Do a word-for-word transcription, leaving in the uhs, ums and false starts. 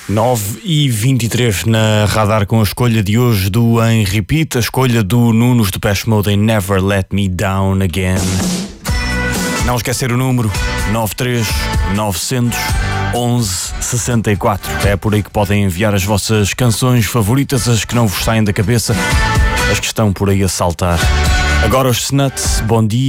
nove e vinte e três na Radar com a escolha de hoje do Em Repeat, a escolha do Nuno do Depeche Mode em Never Let Me Down Again. Não esquecer o número nove três nove zero zero, onze sessenta e quatro. É por aí que podem enviar as vossas canções favoritas, as que não vos saem da cabeça, as que estão por aí a saltar. Agora os Snuts, bom dia.